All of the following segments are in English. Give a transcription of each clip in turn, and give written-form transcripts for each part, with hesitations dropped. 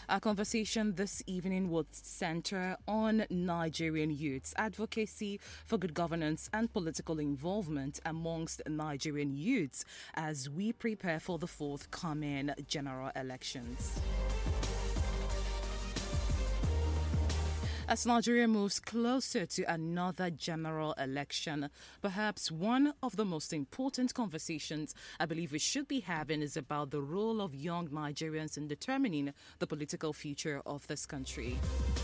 Our conversation this evening will center on Nigerian youths, advocacy for good governance and political involvement amongst Nigerian youths as we prepare for the forthcoming general elections. As Nigeria moves closer to another general election, perhaps one of the most important conversations I believe we should be having is about the role of young Nigerians in determining the political future of this country.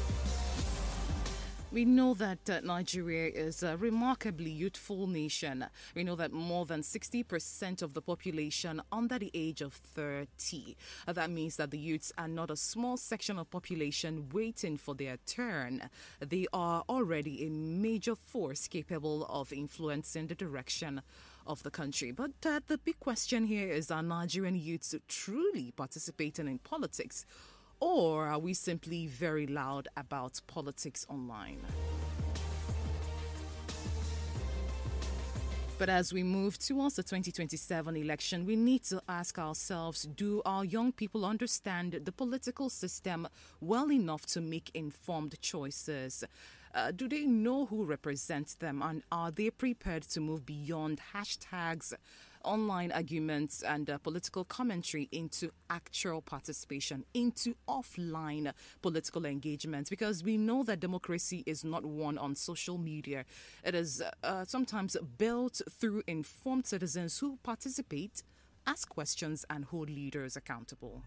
We know that Nigeria is a remarkably youthful nation. We know that more than 60% of the population under the age of 30. That means that the youths are not a small section of population waiting for their turn. They are already a major force capable of influencing the direction of the country. But the big question here is, are Nigerian youths truly participating in politics? Or are we simply very loud about politics online? But as we move towards the 2027 election, we need to ask ourselves, do our young people understand the political system well enough to make informed choices? Do they know who represents them, and are they prepared to move beyond hashtags, online arguments and political commentary into actual participation, into offline political engagement? Because we know that democracy is not won on social media. It is sometimes built through informed citizens who participate, ask questions and hold leaders accountable.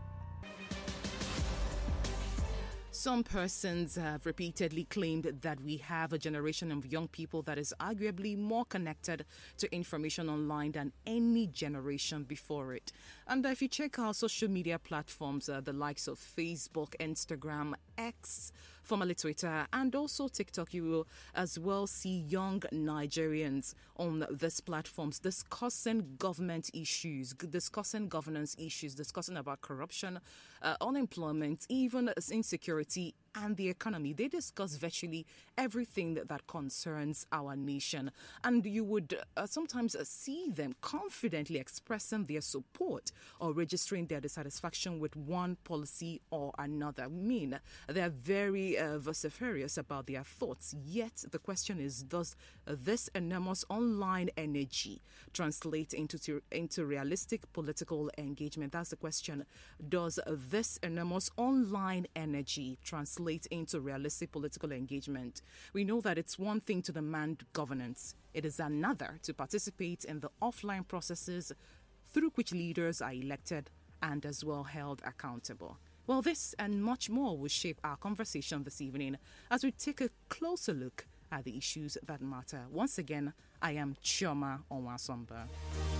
Some persons have repeatedly claimed that we have a generation of young people that is arguably more connected to information online than any generation before it. And if you check our social media platforms, the likes of Facebook, Instagram, X, formerly Twitter, and also TikTok, you will as well see young Nigerians on these platforms discussing government issues, discussing governance issues, discussing about corruption, unemployment, even insecurity, and the economy. They discuss virtually everything that concerns our nation. And you would sometimes see them confidently expressing their support or registering their dissatisfaction with one policy or another. I mean, they're very vociferous about their thoughts. Yet the question is, does this enormous online energy translate into realistic political engagement? That's the question. Does this enormous online energy translate into realistic political engagement? We know that it's one thing to demand governance. It is another to participate in the offline processes through which leaders are elected and as well held accountable. Well, this and much more will shape our conversation this evening as we take a closer look at the issues that matter. Once again, I am Chioma Onwasomba.